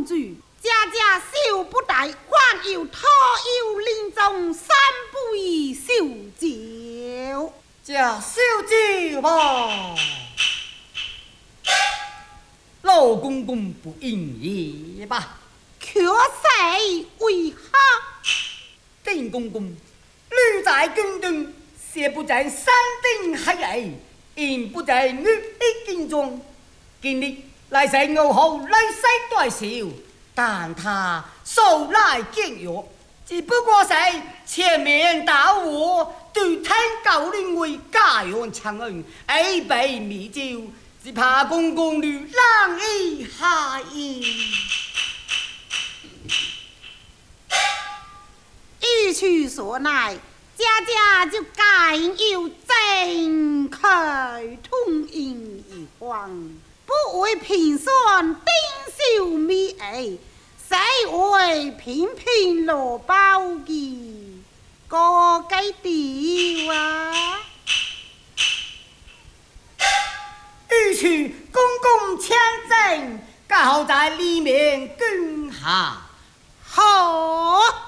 公主，家家手不带，还有他有林中三不宜烧酒， 家烧酒吧。老公公不应也吧？ 却谁为何？ 丁公公，女在宫中，邪不在山顶海隘，人不在女一经中。今日来在我后来西代小，但他素来健约，只不过是前面到我对天高领为家园长恩，爱被迷酒。只怕公公女浪意下意， 一曲所乃，家家就该有正开通营一方，不为平算丁秀米哎，谁为平平萝卜的个该地啊？ 欲去公公强征，刚好在里面跟下。 好。